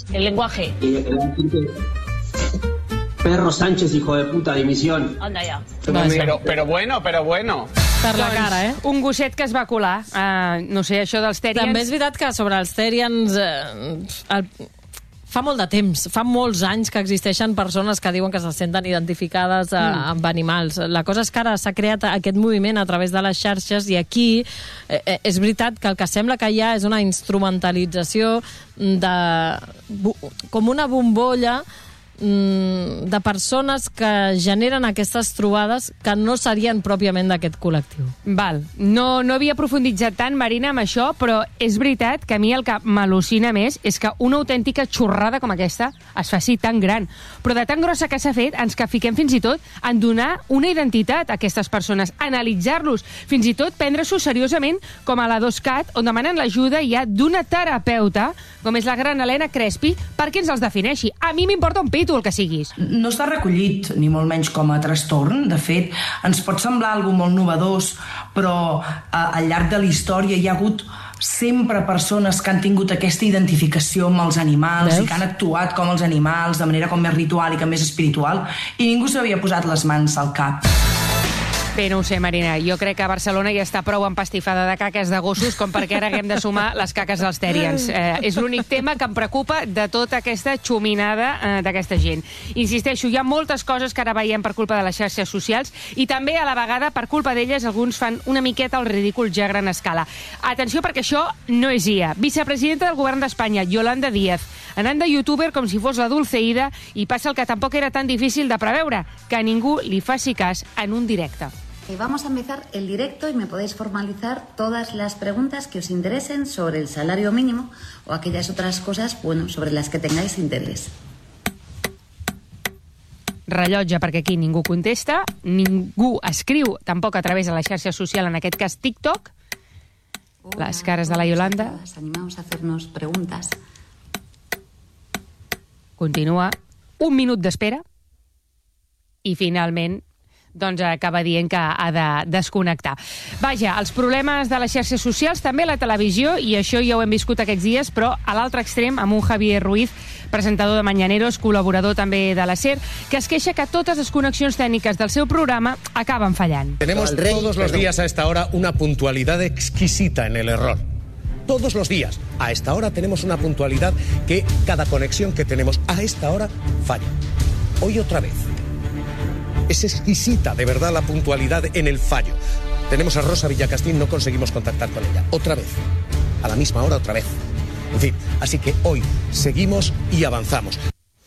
El lenguaje. Pedro Sánchez, hijo de puta, dimisión. Anda ja. Però bueno. Per la cara, Un gosset que es va colar. No sé, això dels Therians... També és veritat que sobre els Therians... Fa molt de temps, fa molts anys que existeixen persones que diuen que se senten identificades amb animals. La cosa és que ara s'ha creat aquest moviment a través de les xarxes i aquí és veritat que el que sembla que hi ha és una instrumentalització com una bombolla de persones que generen aquestes trobades que no serien pròpiament d'aquest col·lectiu. Val. No havia profunditzat tant, Marina, amb això, però és veritat que a mi el que m'al·lucina més és que una autèntica xorrada com aquesta es faci tan gran. Però de tan grossa que s'ha fet, ens que fiquem fins i tot en donar una identitat a aquestes persones, analitzar-los, fins i tot prendre-s'ho seriosament, com a la 2CAT, on demanen l'ajuda ja d'una terapeuta, com és la gran Helena Crespi, perquè ens els defineixi. A mi m'importa un pito el que siguis. No està recollit, ni molt menys com a trastorn. De fet, ens pot semblar algo molt novedós, però al llarg de la història hi ha hagut sempre persones que han tingut aquesta identificació amb els animals i que han actuat com els animals, de manera com més ritual i que més espiritual, i ningú s'havia posat les mans al cap. Bé, no ho sé, Marina. Jo crec que a Barcelona ja està prou empastifada de caques de gossos com perquè ara haguem de sumar les caques dels Therians. És l'únic tema que em preocupa de tota aquesta xuminada d'aquesta gent. Insisteixo, hi ha moltes coses que ara veiem per culpa de les xarxes socials i també, a la vegada, per culpa d'elles, alguns fan una miqueta el ridícul ja a gran escala. Atenció, perquè això no és IA. Vicepresidenta del govern d'Espanya, Yolanda Díaz, anant de youtuber com si fos la Dulceida, i passa el que tampoc era tan difícil de preveure, que ningú li faci cas en un directe. Vamos a empezar el directo y me podéis formalizar todas las preguntas que os interesen sobre el salario mínimo o aquellas otras cosas, bueno, sobre las que tengáis interés. Rellotge, perquè aquí ningú contesta, ningú escriu, tampoc a través de la xarxa social, en aquest cas TikTok. Les cares de la Yolanda. Animamos a hacernos preguntas. Continua. Un minut d'espera. I finalment doncs acaba dient que ha de desconnectar. Vaja, els problemes de les xarxes socials, també la televisió, i això ja ho hem viscut aquests dies, però a l'altre extrem, amb un Javier Ruiz, presentador de Mañaneros, col·laborador també de la SER, que es queixa que totes les connexions tècniques del seu programa acaben fallant. Tenemos todos los días a esta hora una puntualidad exquisita en el error. Todos los días. A esta hora tenemos una puntualidad que cada conexión que tenemos a esta hora falla. Hoy otra vez. Es exquisita, de verdad, la puntualidad en el fallo. Tenemos a Rosa Villacastín, no conseguimos contactar con ella. Otra vez. A la misma hora, otra vez. En fin, así que hoy seguimos y avanzamos.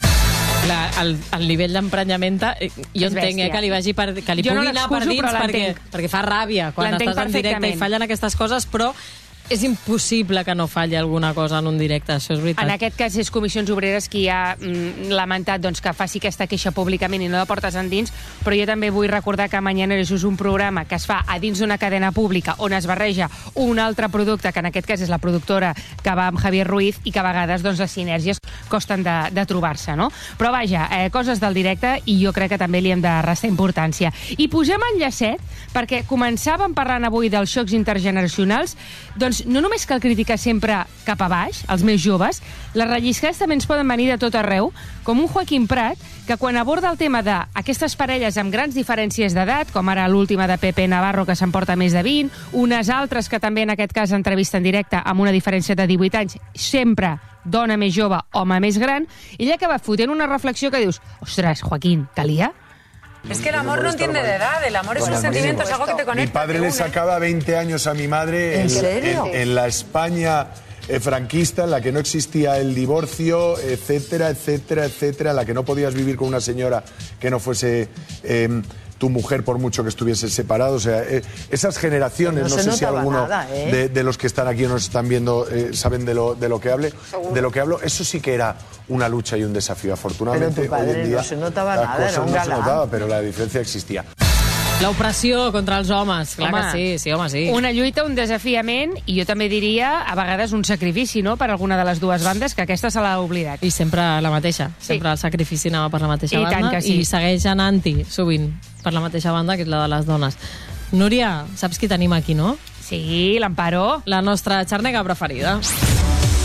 El nivell d'emprenyament, jo entenc que li vagi que li pugui anar per dins perquè fa ràbia quan estàs en directe i fallen aquestes coses, però és impossible que no falli alguna cosa en un directe, això és veritat. En aquest cas és Comissions Obreres qui ha lamentat que faci aquesta queixa públicament i no de portes endins, però jo també vull recordar que Mañaneros és un programa que es fa a dins d'una cadena pública on es barreja un altre producte, que en aquest cas és la productora que va amb Javier Ruiz, i que a vegades les sinergies costen de trobar-se, no? Però vaja, coses del directe, i jo crec que també li hem de restar importància. I posem en llacet, perquè començàvem parlant avui dels xocs intergeneracionals, doncs no només cal criticar sempre cap a baix, els més joves, les relliscades també ens poden venir de tot arreu, com un Joaquim Prat, que quan aborda el tema d'aquestes parelles amb grans diferències d'edat, com ara l'última de Pepe Navarro, que s'emporta més de 20, unes altres que també en aquest cas entrevista en directe amb una diferència de 18 anys, sempre dona més jove, home més gran, ell acaba fotent una reflexió que dius, ostres, Joaquín, calia? Es que el amor no entiende de edad, el amor es un sentimiento, es algo que te conecta. Mi padre le sacaba 20 años a mi madre. ¿En serio? En la España franquista, en la que no existía el divorcio, etcétera, etcétera, etcétera, en la que no podías vivir con una señora que no fuese tu mujer por mucho que estuviesen separados. O sea, esas generaciones, no sé si alguno de los que están aquí o nos están viendo saben de lo que hablo, eso sí que era una lucha y un desafío. Afortunadamente, hoy en día no se notaba nada, era un galán. No se notaba, pero la diferencia existía. L'opressió contra els homes, clar que sí, home, sí. Una lluita, un desafiament, i jo també diria, a vegades, un sacrifici, no?, per alguna de les dues bandes, que aquesta se l'ha oblidat. I sempre la mateixa, sempre el sacrifici anava per la mateixa banda, i segueix anant-hi, sovint, per la mateixa banda, que és la de les dones. Núria, saps qui tenim aquí, no? Sí, l'Amparo. La nostra xarnega preferida.